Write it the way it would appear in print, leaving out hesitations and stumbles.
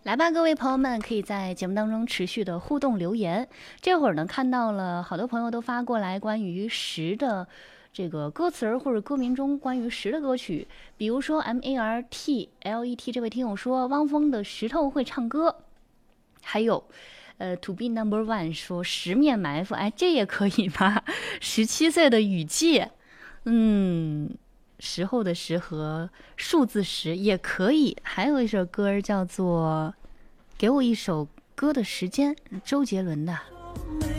来吧，各位朋友们，可以在节目当中持续的互动留言。这会儿呢，看到了好多朋友都发过来关于十的这个歌词儿或者歌名中关于十的歌曲，比如说 MARTLET 这位听友说汪峰的《石头会唱歌》，还有To Be Number One 说十面埋伏，哎，这也可以吗？17岁的雨季，时候的时和数字十也可以。还有一首歌叫做《给我一首歌的时间》，周杰伦的。